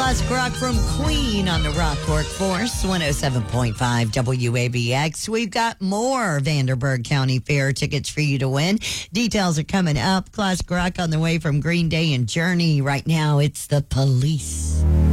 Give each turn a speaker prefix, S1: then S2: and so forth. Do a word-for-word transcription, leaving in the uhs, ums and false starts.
S1: Classic rock from Queen on the Rock Workforce, one oh seven point five W A B X. We've got more Vanderburgh County Fair tickets for you to win. Details are coming up. Classic rock on the way from Green Day and Journey. Right now, it's The Police.